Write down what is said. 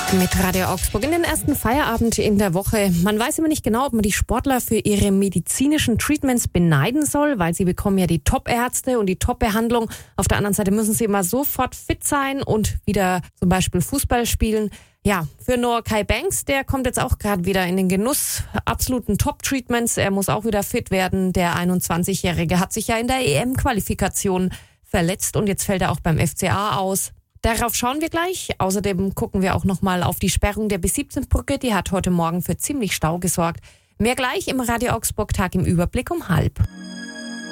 Mit Radio Augsburg in den ersten Feierabend in der Woche. Man weiß immer nicht genau, ob man die Sportler für ihre medizinischen Treatments beneiden soll, weil sie bekommen ja die Top-Ärzte und die Top-Behandlung. Auf der anderen Seite müssen sie immer sofort fit sein und wieder zum Beispiel Fußball spielen. Ja, für Noah Kai Banks, der kommt jetzt auch gerade wieder in den Genuss absoluten Top-Treatments. Er muss auch wieder fit werden. Der 21-Jährige hat sich ja in der EM-Qualifikation verletzt und jetzt fällt er auch beim FCA aus. Darauf schauen wir gleich. Außerdem gucken wir auch nochmal auf die Sperrung der B17-Brücke. Die hat heute Morgen für ziemlich Stau gesorgt. Mehr gleich im Radio Augsburg Tag im Überblick um 12:30.